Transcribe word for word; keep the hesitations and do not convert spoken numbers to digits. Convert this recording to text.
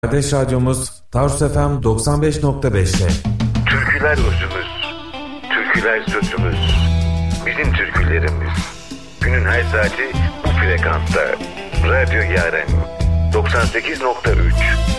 Kardeş radyomuz Tarsus F M doksan beş nokta beş'te. Türküler özümüz, türküler sözümüz, bizim türkülerimiz. Günün her saati bu frekansta. Radyo Yaren doksan sekiz nokta üç.